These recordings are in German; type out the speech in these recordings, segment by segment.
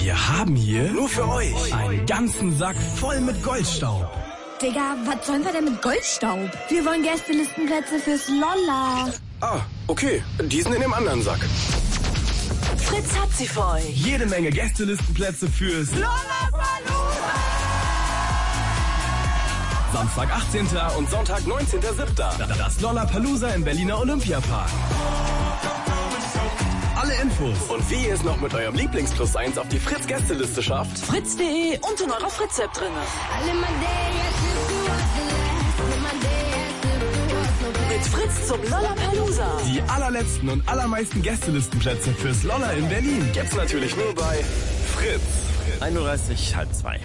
Wir haben hier nur für euch einen ganzen Sack voll mit Goldstaub. Digga, was sollen wir denn mit Goldstaub? Wir wollen Gästelistenplätze fürs Lolla. Ah, okay. Die sind in dem anderen Sack. Fritz hat sie für euch. Jede Menge Gästelistenplätze fürs Lollapalooza. Samstag 18. und Sonntag 19.07. Das Lollapalooza im Berliner Olympiapark. Alle Infos und wie ihr es noch mit eurem Lieblings-Plus-1 auf die Fritz-Gästeliste schafft. Fritz.de und in eurer Fritz-App drin. Mit Fritz zum Lollapalooza. Die allerletzten und allermeisten Gästelistenplätze fürs Lolla in Berlin Gibt's natürlich nur bei Fritz. 1:30, halb zwei.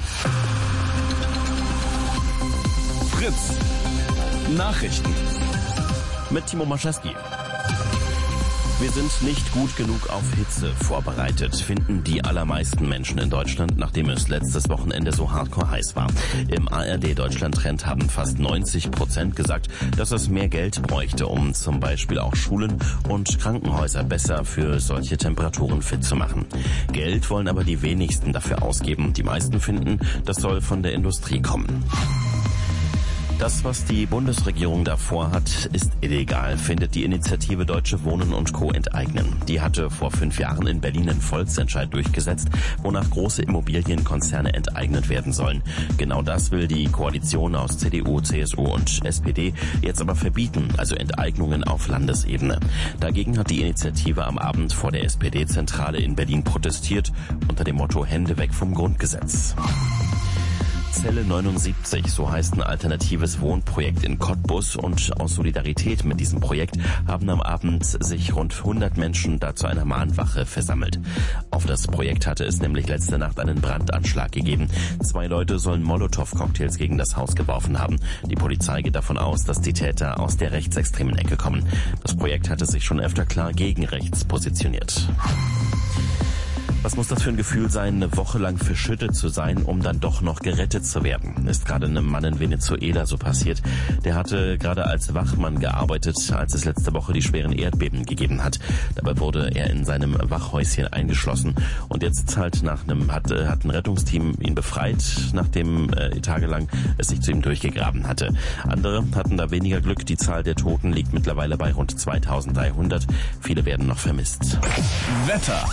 Fritz Nachrichten Mit Timo Maschewski. Wir sind nicht gut genug auf Hitze vorbereitet, finden die allermeisten Menschen in Deutschland, nachdem es letztes Wochenende so hardcore heiß war. Im ARD Deutschland-Trend haben fast 90% gesagt, dass es mehr Geld bräuchte, um zum Beispiel auch Schulen und Krankenhäuser besser für solche Temperaturen fit zu machen. Geld wollen aber die wenigsten dafür ausgeben. Die meisten finden, das soll von der Industrie kommen. Das, was die Bundesregierung davor hat, ist illegal, findet die Initiative Deutsche Wohnen und Co. enteignen. Die hatte vor 5 Jahren in Berlin einen Volksentscheid durchgesetzt, wonach große Immobilienkonzerne enteignet werden sollen. Genau das will die Koalition aus CDU, CSU und SPD jetzt aber verbieten, also Enteignungen auf Landesebene. Dagegen hat die Initiative am Abend vor der SPD-Zentrale in Berlin protestiert, unter dem Motto Hände weg vom Grundgesetz. Zelle 79, so heißt ein alternatives Wohnprojekt in Cottbus, und aus Solidarität mit diesem Projekt haben am Abend sich rund 100 Menschen da zu einer Mahnwache versammelt. Auf das Projekt hatte es nämlich letzte Nacht einen Brandanschlag gegeben. 2 Leute sollen Molotow-Cocktails gegen das Haus geworfen haben. Die Polizei geht davon aus, dass die Täter aus der rechtsextremen Ecke kommen. Das Projekt hatte sich schon öfter klar gegen rechts positioniert. Was muss das für ein Gefühl sein, eine Woche lang verschüttet zu sein, um dann doch noch gerettet zu werden? Ist gerade einem Mann in Venezuela so passiert. Der hatte gerade als Wachmann gearbeitet, als es letzte Woche die schweren Erdbeben gegeben hat. Dabei wurde er in seinem Wachhäuschen eingeschlossen. Und jetzt halt hat ein Rettungsteam ihn befreit, nachdem tagelang es sich zu ihm durchgegraben hatte. Andere hatten da weniger Glück. Die Zahl der Toten liegt mittlerweile bei rund 2300. Viele werden noch vermisst. Wetter.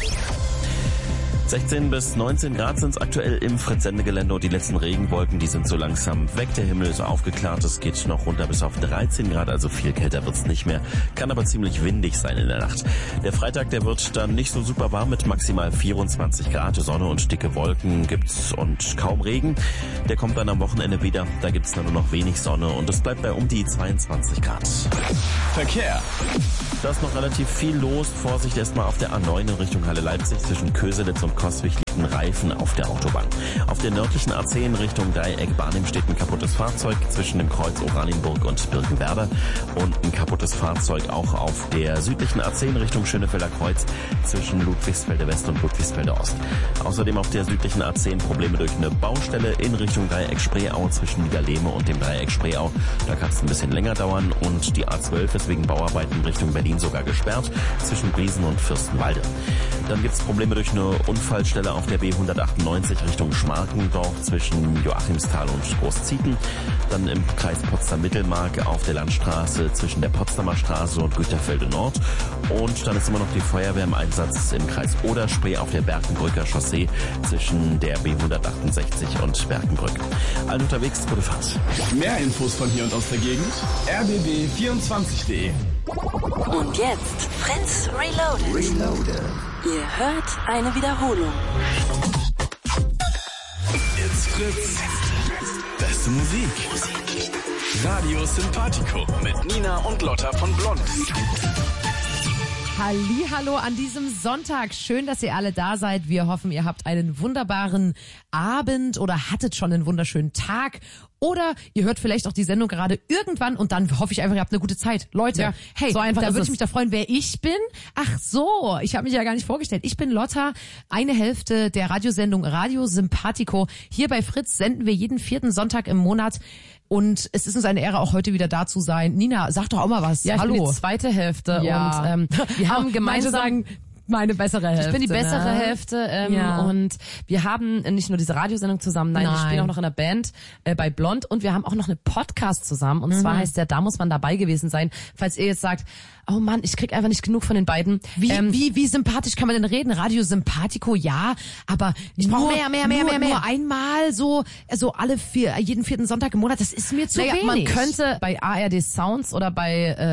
16 bis 19 Grad sind es aktuell im Fritz-Sendegelände, und die letzten Regenwolken, die sind so langsam weg. Der Himmel ist aufgeklärt, es geht noch runter bis auf 13 Grad, also viel kälter wird's nicht mehr. Kann aber ziemlich windig sein in der Nacht. Der Freitag, der wird dann nicht so super warm mit maximal 24 Grad. Sonne und dicke Wolken gibt's und kaum Regen. Der kommt dann am Wochenende wieder. Da gibt's dann nur noch wenig Sonne und es bleibt bei um die 22 Grad. Verkehr. Da ist noch relativ viel los. Vorsicht erstmal auf der A9 in Richtung Halle Leipzig zwischen Köselitz und Coswig liegen Reifen auf der Autobahn. Auf der nördlichen A10 in Richtung Dreieck Barnim steht ein kaputtes Fahrzeug zwischen dem Kreuz Oranienburg und Birkenwerder, und ein kaputtes Fahrzeug auch auf der südlichen A10 Richtung Schönefelder Kreuz zwischen Ludwigsfelde West und Ludwigsfelde Ost. Außerdem auf der südlichen A10 Probleme durch eine Baustelle in Richtung Dreieck Spreeau zwischen Niederlehme und dem Dreieck Spreeau. Da kann es ein bisschen länger dauern, und die A12 ist wegen Bauarbeiten Richtung Berlin sogar gesperrt zwischen Briesen und Fürstenwalde. Dann gibt es Probleme durch eine Unfallstelle auf der B198 Richtung Schmarkendorf zwischen Joachimsthal und Großzieten. Dann im Kreis Potsdam-Mittelmark auf der Landstraße zwischen der Potsdamer Straße und Güterfelde Nord. Und dann ist immer noch die Feuerwehr im Einsatz im Kreis Oder-Spree auf der Berkenbrücker Chaussee zwischen der B168 und Berkenbrück. Allen unterwegs, gute Fahrt. Mehr Infos von hier und aus der Gegend rbb24.de. Und jetzt Fritz Reloaded. Ihr hört eine Wiederholung. It's Fritz. Beste Musik. Radio Sympathico mit Nina und Lotta von Blond. Hallihallo an diesem Sonntag. Schön, dass ihr alle da seid. Wir hoffen, ihr habt einen wunderbaren Abend oder hattet schon einen wunderschönen Tag. Oder ihr hört vielleicht auch die Sendung gerade irgendwann, und dann hoffe ich einfach, ihr habt eine gute Zeit. Leute, ja, hey, so einfach da würde ist ich mich da freuen, wer ich bin. Ach so, ich habe mich ja gar nicht vorgestellt. Ich bin Lotta, eine Hälfte der Radiosendung Radio Sympathico. Hier bei Fritz senden wir jeden 4. Sonntag im Monat. Und es ist uns eine Ehre, auch heute wieder da zu sein. Nina, sag doch auch mal was. Ja, ich Hallo. bin die zweite Hälfte. Ja. Und wir haben gemeinsam... Manche sagen, meine bessere Hälfte. Ich bin die bessere Hälfte und wir haben nicht nur diese Radiosendung zusammen, nein, wir spielen auch noch in einer Band bei Blond und wir haben auch noch eine Podcast zusammen und zwar heißt der Da muss man dabei gewesen sein. Falls ihr jetzt sagt, oh Mann, ich krieg einfach nicht genug von den beiden. Wie sympathisch kann man denn reden? Radio Sympathico, ja, aber ich brauche mehr. Nur einmal so jeden 4. Sonntag im Monat, das ist mir zu wenig. Man könnte bei ARD Sounds oder bei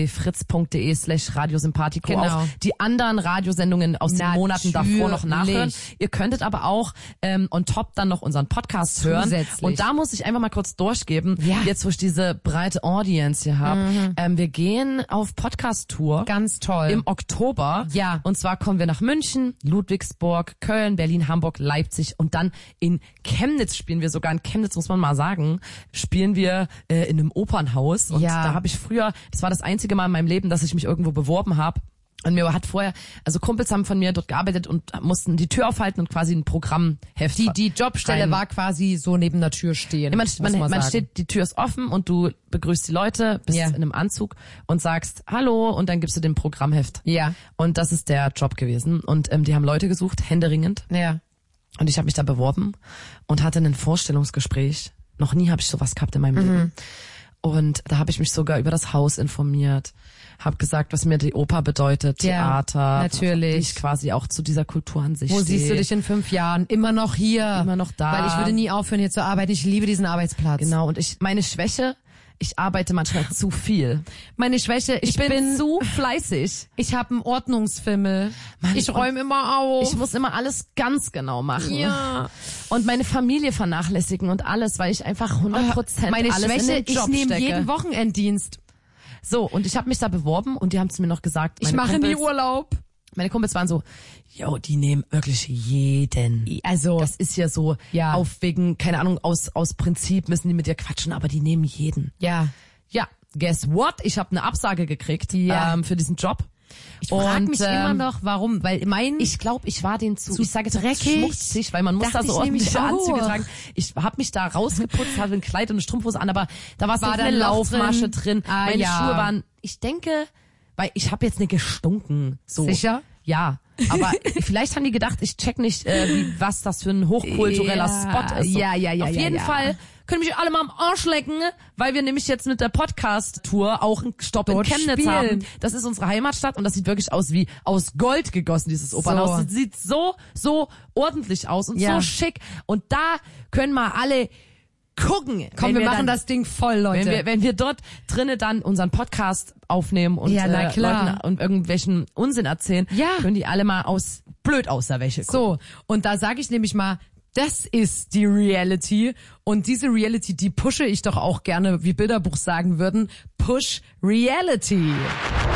www.fritz.de/radiosympathico auch die anderen Radiosendungen aus den Monaten davor noch nachhören. Ihr könntet aber auch on top dann noch unseren Podcast hören. Und da muss ich einfach mal kurz durchgeben, jetzt wo ich diese breite Audience hier habe. Wir gehen auf Podcast-Tour. Ganz toll. Im Oktober. Ja. Und zwar kommen wir nach München, Ludwigsburg, Köln, Berlin, Hamburg, Leipzig und dann in Chemnitz spielen wir sogar. In Chemnitz, muss man mal sagen, spielen wir in einem Opernhaus. Und da habe ich früher, das war das einzige Mal in meinem Leben, dass ich mich irgendwo beworben habe. Und mir hat vorher, also Kumpels haben von mir dort gearbeitet und mussten die Tür aufhalten und quasi ein Programmheft. Die Jobstelle war quasi so neben der Tür stehen. Man steht, die Tür ist offen und du begrüßt die Leute, bist in einem Anzug und sagst Hallo und dann gibst du dem Programmheft. Ja. Und das ist der Job gewesen. Und die haben Leute gesucht, händeringend. Ja. Und ich habe mich da beworben und hatte ein Vorstellungsgespräch. Noch nie habe ich sowas gehabt in meinem Leben. Und da habe ich mich sogar über das Haus informiert. Hab gesagt, was mir die Oper bedeutet, Theater, natürlich. Wie ich quasi auch zu dieser Kultur an sich Wo siehst du dich in 5 Jahren? Immer noch hier. Immer noch da. Weil ich würde nie aufhören, hier zu arbeiten. Ich liebe diesen Arbeitsplatz. Genau, und meine Schwäche, ich arbeite manchmal zu viel. Meine Schwäche, ich bin zu fleißig. Ich habe einen Ordnungsfimmel. Ich räume immer auf. Ich muss immer alles ganz genau machen. Ja. Und meine Familie vernachlässigen und alles, weil ich einfach 100% meine alles Schwäche, in den Job ich nehme stecke. jeden Wochenenddienst. So, und ich habe mich da beworben und die haben es mir noch gesagt. Ich mache nie Urlaub. Meine Kumpels waren so, die nehmen wirklich jeden. Also das ist ja so, auf wegen, keine Ahnung, aus Prinzip müssen die mit dir quatschen, aber die nehmen jeden. Ja. Ja, guess what? Ich habe eine Absage gekriegt für diesen Job. Ich frage mich immer noch, warum, weil ich glaube, ich war denen zu ich sage jetzt dreckig, schmutzig, weil man muss da so ordentliche Anzüge tragen. Ich habe mich da rausgeputzt, hatte ein Kleid und eine Strumpfhose an, aber da war eine Laufmasche drin. Meine Schuhe waren, ich denke, weil ich habe jetzt nicht gestunken. So. Sicher? Ja. Aber vielleicht haben die gedacht, ich check nicht, was das für ein hochkultureller Spot ist. So. Auf jeden Fall können mich alle mal am Arsch lecken, weil wir nämlich jetzt mit der Podcast-Tour auch einen Stopp in Chemnitz haben. Das ist unsere Heimatstadt und das sieht wirklich aus wie aus Gold gegossen, dieses Opernhaus. Das sieht so ordentlich aus und so schick. Und da können mal alle gucken. Komm, wir machen das Ding voll, Leute. Wenn wir dort drinnen dann unseren Podcast aufnehmen und Leuten und irgendwelchen Unsinn erzählen, können die alle mal blöd aus der Wäsche gucken. So, und da sage ich nämlich mal, das ist die Reality und diese Reality, die pushe ich doch auch gerne, wie Bilderbuch sagen würden, Push Reality.